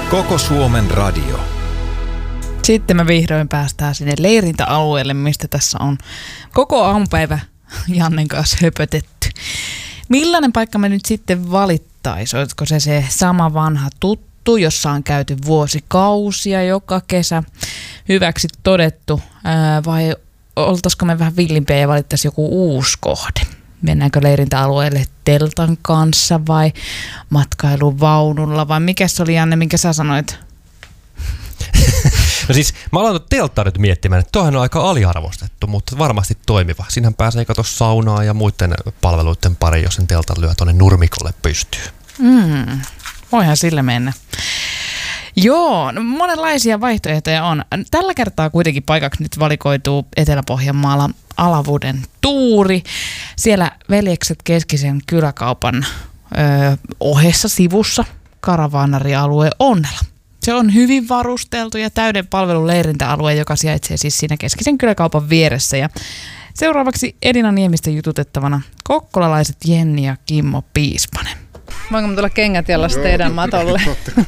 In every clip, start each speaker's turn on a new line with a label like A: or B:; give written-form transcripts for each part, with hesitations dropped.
A: Koko Suomen radio.
B: Sitten me vihdoin päästään sinne leirintäalueelle, mistä tässä on koko aamupäivä Jannen kanssa höpötetty. Millainen paikka me nyt sitten valittaisi? Olisiko se sama vanha tuttu, jossa on käyty vuosikausia joka kesä hyväksi todettu, vai oltaisiko me vähän villimpiä ja valittaisi joku uusi kohde? Mennäänkö leirintäalueelle teltan kanssa vai matkailuvaunulla vai mikä se oli, Janne, minkä sä sanoit?
C: No siis mä aloin telttaa nyt miettimään, että toihan on aika aliarvostettu, mutta varmasti toimiva. Siinähän pääsee katsoa saunaa ja muiden palveluiden pari, jos sen teltan lyö tuonne nurmikolle pystyy.
B: Voihan sille mennä. Joo, no monenlaisia vaihtoehtoja on. Tällä kertaa kuitenkin paikaksi nyt valikoituu Etelä-Pohjanmaalla Alavuden tuuri. Siellä Veljekset Keskisen kyläkaupan ohessa sivussa karavaanarialue Onnela. Se on hyvin varusteltu ja täyden palvelun leirintäalue, joka sijaitsee siis siinä Keskisen kyläkaupan vieressä. Ja seuraavaksi Edina Niemistä jututettavana kokkolalaiset Jenni ja Kimmo Piispanen.
D: Voinko mä tulla kengät jalassa teidän matolle?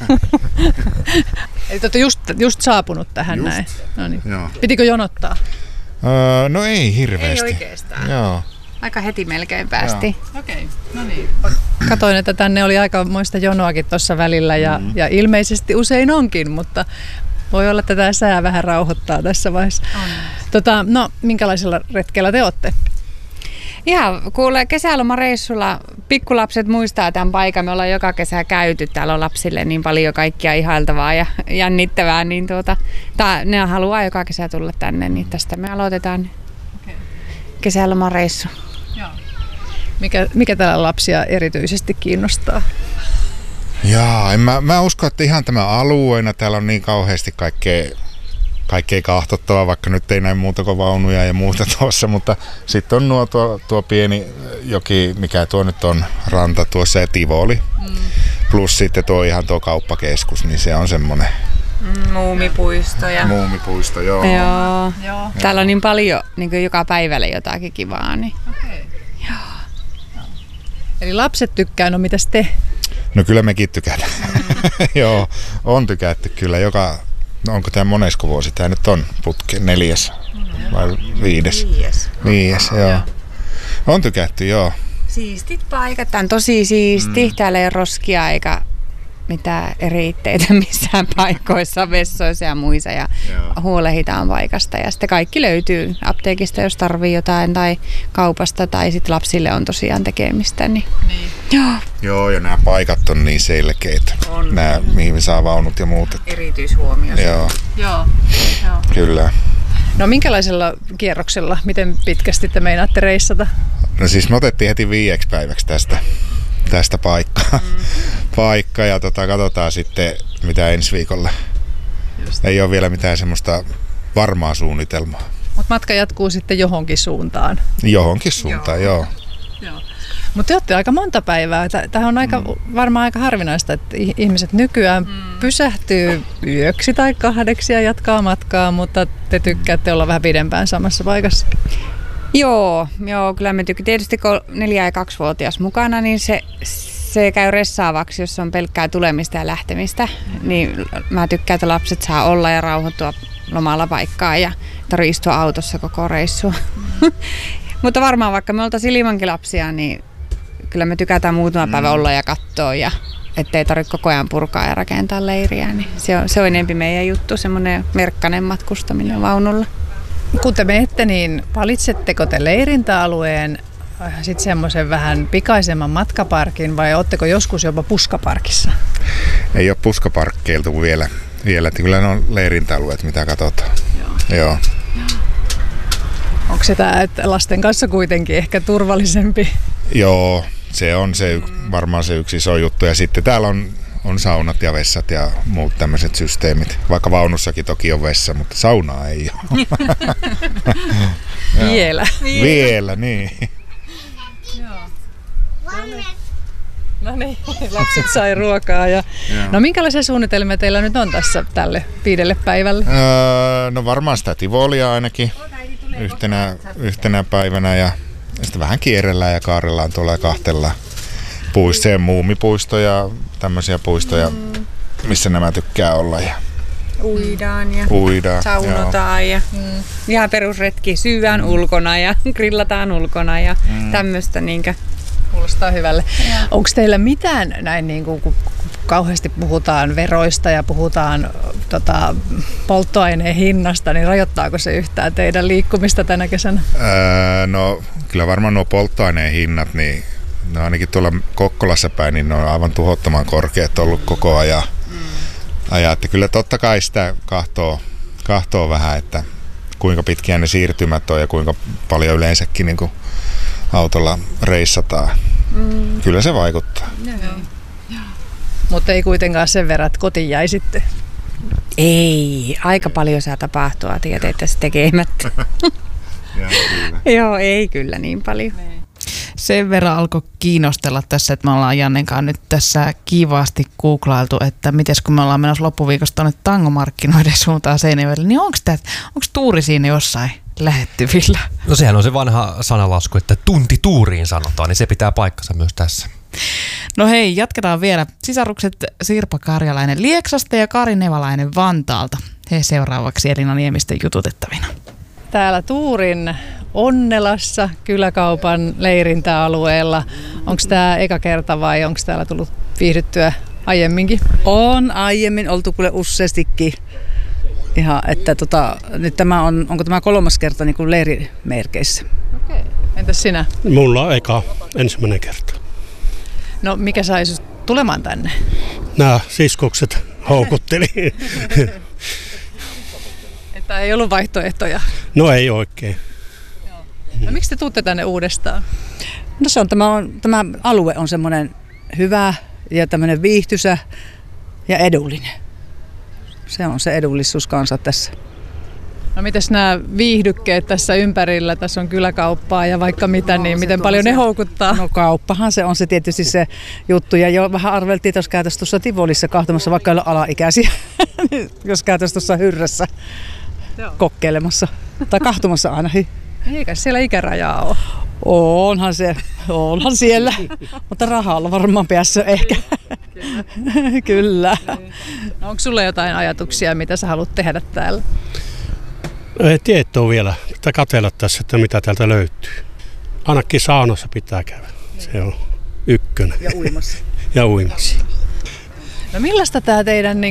D: Eli te olette just saapunut tähän
E: just
D: näin. No niin.
E: Joo.
D: Pitikö jonottaa?
E: No ei hirveästi.
D: Ei oikeastaan.
E: Joo.
F: Aika heti melkein päästiin.
D: Okei, no niin. Katoin, että tänne oli aikamoista jonoakin tuossa välillä ja ilmeisesti usein onkin, mutta voi olla, että tämä sää vähän rauhoittaa tässä vaiheessa. No, minkälaisella retkellä te olette?
F: Ihan kuule, kesälomareissulla pikkulapset muistaa tämän paikan. Me ollaan joka kesä käyty. Täällä on lapsille niin paljon kaikkia ihailtavaa ja jännittävää. Niin ne haluaa joka kesä tulla tänne, niin tästä me aloitetaan kesälomareissu.
D: Joo. Mikä täällä lapsia erityisesti kiinnostaa?
E: Jaa, mä usko, että ihan tämä alueena täällä on niin kauheasti kaikkea kahtottavaa, vaikka nyt ei näin muuta kuin vaunuja ja muuta tuossa, mutta sitten on tuo pieni joki, mikä tuo nyt on ranta tuossa ja Tivoli. Plus sitten tuo kauppakeskus, niin se on semmoinen.
F: Muumipuisto,
E: joo.
F: Joo. Täällä on niin paljon niin joka päivälle jotakin kivaa. Niin.
D: Okay. Eli lapset tykkää, no mitäs te?
E: No kyllä mekin tykätään. Joo, on tykätty kyllä. Onko tämä monesko vuosi? Tämä nyt on putki 4. vai 5? 5, joo. On tykätty, joo.
F: Siistit paikat. Tämä on tosi siisti. Täällä ei ole roskia eikä mitään eritteitä missään paikoissa, vessoissa ja muissa. Ja huolehditaan paikasta. Ja sitten kaikki löytyy apteekista, jos tarvii jotain tai kaupasta. Tai sitten lapsille on tosiaan tekemistä. Niin.
E: Joo, ja nämä paikat on niin selkeitä. Nämä, mihin saa vaunut ja muut.
F: Erityishuomio.
D: Joo.
E: Kyllä.
D: No minkälaisella kierroksella, miten pitkästi te meinaatte reissata?
E: No siis me otettiin heti 5 päiväksi tästä paikka ja katsotaan sitten mitä ensi viikolla. Ei ole vielä mitään semmoista varmaa suunnitelmaa.
D: Mutta matka jatkuu sitten johonkin suuntaan.
E: Johonkin suuntaan, joo.
D: Mutta te olette aika monta päivää. Tämä on varmaan aika harvinaista, että ihmiset nykyään pysähtyy 1 tai 2 ja jatkaa matkaa, mutta te tykkäätte olla vähän pidempään samassa paikassa.
F: Joo, kyllä me tykkää. Tietysti kun 4- ja 2-vuotias mukana, niin se käy ressaavaksi, jos on pelkkää tulemista ja lähtemistä. Niin mä tykkään, että lapset saa olla ja rauhoittua lomalla paikkaa ja tarvitse istua autossa koko reissua. Mutta varmaan vaikka me oltaisiin ilmankin lapsia, niin kyllä me tykätään muutama päivä olla ja katsoa ja ettei tarvitse koko ajan purkaa ja rakentaa leiriä. Niin se on enempi meidän juttu, semmoinen merkkainen matkustaminen vaunulla.
D: Kun te menette, niin valitsetteko te leirintäalueen sitten semmoisen vähän pikaisemman matkaparkin vai ootteko joskus jopa puskaparkissa?
E: Ei ole puskaparkkeiltu vielä. Kyllä ne on leirintäalueet, mitä katsotaan. Joo.
D: Onko se lasten kanssa kuitenkin ehkä turvallisempi?
E: Joo, se on varmaan se yksi iso juttu. Ja sitten täällä on saunat ja vessat ja muut tämmöiset systeemit. Vaikka vaunussakin toki on vessa, mutta saunaa ei ole. Vielä, niin.
D: No niin, lapset sai ruokaa. No minkälaisia suunnitelmia teillä nyt on tässä tälle 5 päivälle?
E: No varmaan sitä Tivolia ainakin yhtenä päivänä ja sitten vähän kierrellään ja kaarellaan tuolla ja kahtellaan muumipuistoja, tämmöisiä puistoja missä nämä tykkää olla. Ja
F: Uidaan ja
E: joo.
F: saunotaan ja ihan perusretki, syödään ulkona ja grillataan ulkona ja tämmöistä niinkö.
D: Kuulostaa hyvälle. Onko teillä mitään näin, niin kun kauheasti puhutaan veroista ja puhutaan polttoaineen hinnasta, niin rajoittaako se yhtään teidän liikkumista tänä kesänä?
E: No kyllä varmaan nuo polttoaineen hinnat, niin no ainakin tuolla Kokkolassa päin, niin ne on aivan tuhottoman korkeat ollut koko ajan. Että kyllä totta kai sitä kahtoo vähän, että kuinka pitkiä ne siirtymät on ja kuinka paljon yleensäkin niin kuin autolla reissataan. Kyllä se vaikuttaa.
D: Mutta ei kuitenkaan sen verran, että kotiin jäi sitten.
F: Ei, aika paljon saa tapahtua, että se tekemättä. Joo, ei kyllä niin paljon.
B: Sen verran alkoi kiinnostella tässä, että me ollaan Jannen kanssa nyt tässä kiivaasti googlailtu, että mites kun me ollaan menossa loppuviikosta tuonne tangomarkkinoiden suuntaan Seinäjoelle, niin onko tuuri siinä jossain lähettyvillä?
C: No sehän on se vanha sanalasku, että tunti tuuriin sanotaan, niin se pitää paikkansa myös tässä.
B: No hei, jatketaan vielä. Sisarukset Sirpa Karjalainen Lieksasta ja Kari Nevalainen Vantaalta. He seuraavaksi Elina Niemisten jututettavina.
D: Täällä Tuurin Onnelassa kyläkaupan leirintäalueella. Onko tämä eka kerta vai onko täällä tullut viihdyttyä aiemminkin?
A: On aiemmin oltu kuule useastikin. Ihan, että nyt onko tämä 3. kerta niin kuin leirimerkeissä?
D: Okei. Entäs sinä?
G: Mulla on ensimmäinen kerta.
D: No mikä sai sinut tulemaan tänne?
G: Nämä siskokset houkutteli.
D: Että ei ollut vaihtoehtoja?
G: No ei oikein.
D: No miksi te tuutte tänne uudestaan?
A: No se on, tämä alue on semmoinen hyvä ja tämmöinen viihtyisä ja edullinen. Se on se edullisuus kanssa tässä.
D: No mites nämä viihdykkeet tässä ympärillä? Tässä on kyläkauppaa ja vaikka mitä, niin miten paljon ne houkuttaa?
A: No kauppahan se on se tietysti se juttu. Ja jo vähän arveltiin, että jos käytäisiin tuossa Tivolissa kahtomassa, vaikka ei ole alaikäisiä, jos käytäisiin tuossa Hyrrässä kokeilemassa. Tai kahtomassa ainakin.
D: Eikä siellä ikärajaa ole.
A: Onhan siellä, mutta rahalla varmaan päässä ehkä. Kyllä.
D: No onko sulla jotain ajatuksia, mitä sä haluat tehdä täällä?
G: Ei tietoa vielä. Pitää katsella tässä, että mitä täältä löytyy. Ainakin saunassa pitää käydä. Se on ykkönen. Ja uimassa.
D: No millaista tämä teidän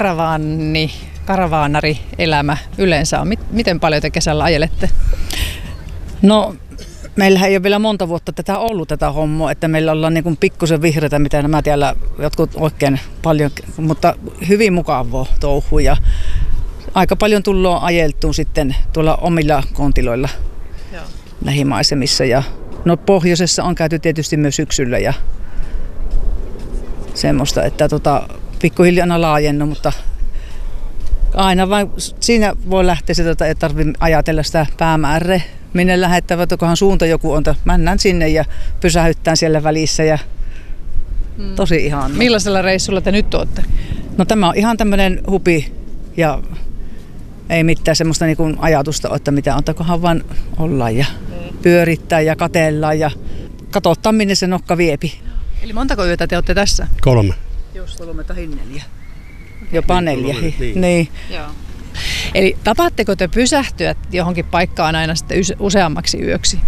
D: karavaanari-elämä yleensä on? Miten paljon te kesällä ajelette?
A: No, meillähän ei ole vielä monta vuotta tätä hommaa, että meillä ollaan niin kuin pikkusen vihreitä, mitä nämä täällä jotkut oikein paljon, mutta hyvin mukavaa touhua ja aika paljon tullaan ajeltuun sitten tuolla omilla kontiloilla lähimaisemissa ja no pohjoisessa on käyty tietysti myös syksyllä ja semmoista, että pikkuhiljaa aina laajennut, mutta aina vain siinä voi lähteä se, että ei tarvitse ajatella sitä päämäärää. Minne lähettävät, onkohan suunta joku on, mennään sinne ja pysähyttään siellä välissä ja tosi ihana.
D: Millaisella reissulla te nyt olette?
A: No tämä on ihan tämmöinen hupi ja ei mitään semmoista niin kuin ajatusta, että mitä antakohan vaan olla ja pyörittää ja katellaan ja katsotaan minne se nokka viepi.
D: Eli montako yötä te olette tässä?
G: 3.
A: Jos 3 tai 4. Jopa 4. Niin.
D: Joo. Eli tapaatteko te pysähtyä johonkin paikkaan aina sitten useammaksi yöksi?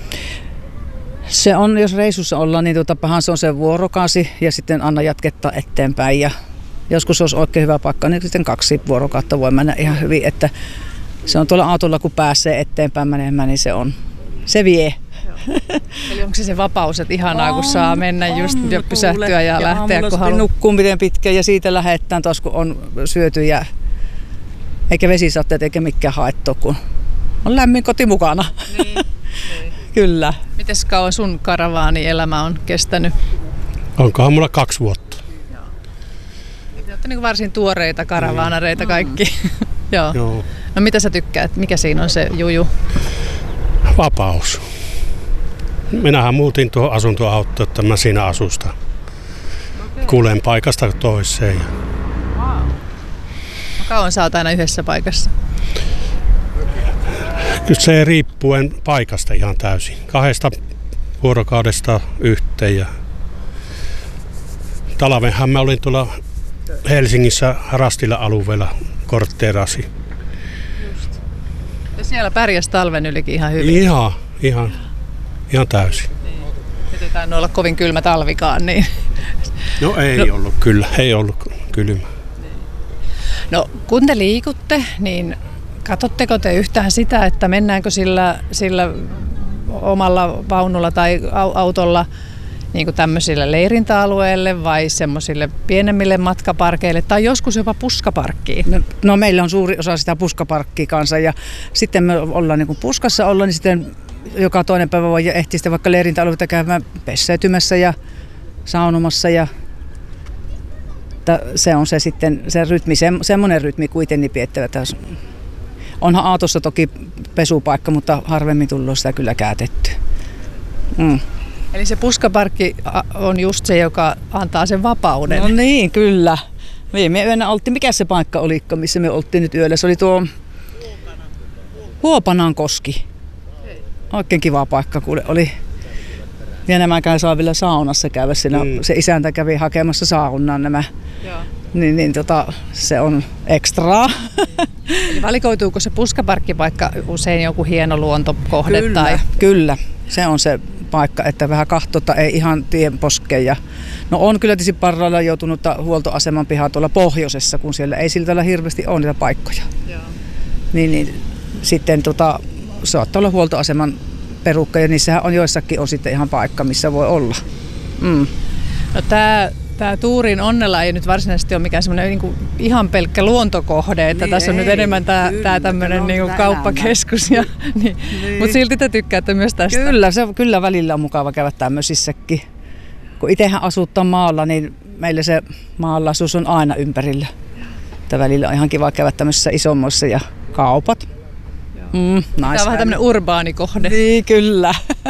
A: Se on, jos reissussa ollaan, niin se on se vuorokausi ja sitten aina jatkettaa eteenpäin. Ja joskus olisi oikein hyvä paikka, niin sitten 2 vuorokautta voi mennä ihan hyvin. Että se on tuolla autolla, kun pääsee eteenpäin menemään, niin se vie.
D: Eli onko se vapaus, että ihanaa, kun saa mennä just ja pysähtyä ja lähteä, kun haluaa?
A: Nukkuu miten pitkään ja siitä lähdetään taas, kun on syöty ja eikä vesisatteet eikä mikään haettu, kun on lämmin koti mukana. Niin. Kyllä.
D: Mites kauan sun karavaanielämä on kestänyt?
G: Onkohan mulla 2 vuotta.
D: Joo. Te olette niin varsin tuoreita karavaanareita kaikki. Joo. No mitä sä tykkäät? Mikä siinä on se juju?
G: Vapaus. Minähän muutin tuohon asuntoautoon, että mä siinä asusta. Kuulen paikasta toiseen.
D: Kauan sä oot aina yhdessä paikassa?
G: Kyllä se riippuen paikasta ihan täysin. 2 vuorokaudesta yhteen. Ja talvenhan mä olin tuolla Helsingissä Rastilla alueella kortteerasi.
D: Ja siellä pärjäsi talven ylikin ihan hyvin.
G: Ihan täysin.
D: Nyt ei tainnut olla kovin kylmä talvikaan, niin...
G: No ei ollut kyllä, ei ollut kylmä.
D: No kun te liikutte, niin katsotteko te yhtään sitä, että mennäänkö sillä omalla vaunulla tai autolla niin kuin tämmöisille leirintäalueille vai semmoisille pienemmille matkaparkeille tai joskus jopa puskaparkkiin?
A: No meillä on suuri osa sitä puskaparkkia kanssa ja sitten me ollaan niin kuin puskassa olla, niin sitten joka toinen päivä voi ehtiä sitten vaikka leirintäalueita käymään pesseytymässä ja saunomassa ja se on se sitten se rytmi, semmoinen rytmi kuitenkin piettävä. Onhan Aatossa toki pesupaikka, mutta harvemmin tullut sitä kyllä käytetty.
D: Eli se puskaparkki on just se, joka antaa sen vapauden.
A: No niin, kyllä. Viime yönä oltiin, mikä se paikka olikka, missä me oltiin nyt yöllä? Se oli tuo Huopanankoski. Oikein kiva paikka, kuule oli. Ja nämä saa vielä saunassa käydä siinä. Se isäntä kävi hakemassa saunaan nämä. Joo. Se on ekstraa.
D: Eli valikoituuko se puskaparkkipaikka usein joku hieno luontokohde?
A: Kyllä. Se on se paikka, että vähän kahtota ei ihan tien poskeen. No on kyllä tietysti parhaillaan joutunut huoltoaseman pihaan tuolla pohjoisessa, kun siellä ei sillä tavalla hirveästi ole niitä paikkoja. Joo. Niin sitten saattaa olla huoltoaseman perukka ja niissähän on joissakin on sitten ihan paikka, missä voi olla.
D: No Tämä Tuurin onnella ei nyt varsinaisesti ole mikään semmoinen niin ihan pelkkä luontokohde, että niin tässä on nyt enemmän tämä tämmöinen niin kauppakeskus. Niin. Mutta silti te tykkäätte myös tästä.
A: Kyllä välillä on mukava käydä tämmöisissäkin. Kun itsehän asuttaa maalla, niin meillä se maalaisuus on aina ympärillä. Että välillä on ihan kiva käydä tämmöisissä isommoissa ja kaupat.
D: Tämä on vähän tämmöinen urbaani kohde.
A: Niin, kyllä.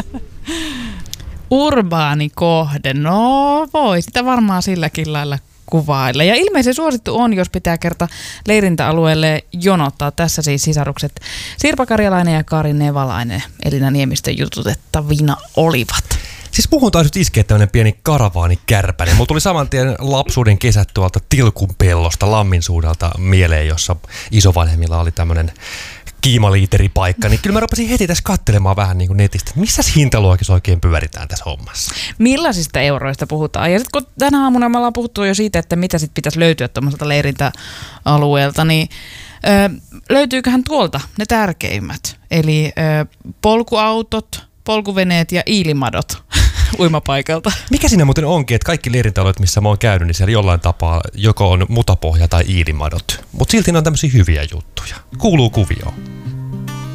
B: Urbaani kohde, no voi sitä varmaan silläkin lailla kuvailla. Ja ilmeisen suosittu on, jos pitää kerta leirintäalueelle jonottaa. Tässä siis sisarukset Sirpa Karjalainen ja Kari Nevalainen Elina Niemistön jututettavina olivat.
C: Siis puhutaan nyt iskeä tämmöinen pieni karavaani-kärpänen. Mulla tuli saman tien lapsuuden kesät tuolta Tilkunpellosta Lamminsuudelta mieleen, jossa isovanhemmilla oli tämmöinen kiimaliiteripaikka, niin kyllä mä rupesin heti tässä katselemaan vähän niin kuin netistä, että missä hintaluokissa oikein pyöritään tässä hommassa.
B: Millaisista euroista puhutaan? Ja sitten kun tänä aamuna me ollaan puhuttu jo siitä, että mitä sitten pitäisi löytyä tuommoiselta leirintäalueelta, niin löytyyköhän tuolta ne tärkeimmät? Eli polkuautot, polkuveneet ja iilimadot uimapaikalta.
C: Mikä siinä muuten onkin, että kaikki leirintäalueet, missä mä oon käynyt, niin siellä jollain tapaa joko on mutapohja tai iilimadot. Mutta silti ne on tämmöisiä hyviä juttuja. Kuuluu kuvioon.